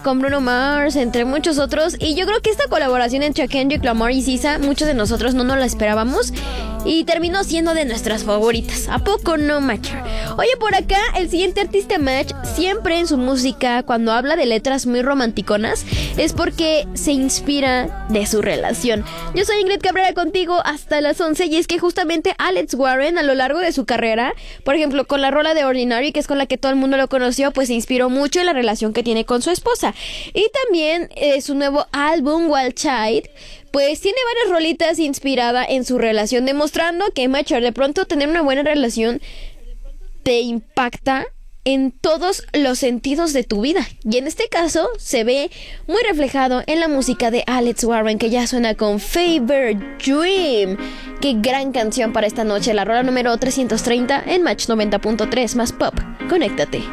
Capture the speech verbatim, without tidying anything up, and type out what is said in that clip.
con Bruno Mars, entre muchos otros. Y yo creo que esta colaboración entre Kendrick Lamar y S Z A, muchos de nosotros no nos la esperábamos. Y terminó siendo de nuestras favoritas. ¿A poco no, Matcher? Oye, por acá, el siguiente artista Match, siempre en su música, cuando habla de letras muy romanticonas, es porque se inspira de su relación. Yo soy Ingrid Cabrera contigo hasta las once. Y es que justamente Alex Warren, a lo largo de su carrera, por ejemplo, con la rola de Ordinary, que es con la que todo el mundo lo conoció, pues se inspiró mucho en la relación que tiene con su esposa. Y también eh, su nuevo álbum, Wild Child, pues tiene varias rolitas inspirada en su relación, demostrando que, Matcher, de pronto tener una buena relación te impacta en todos los sentidos de tu vida. Y en este caso se ve muy reflejado en la música de Alex Warren, que ya suena con Fever Dream. Qué gran canción para esta noche, la rola número trescientos treinta en Match noventa punto tres más Pop. Conéctate.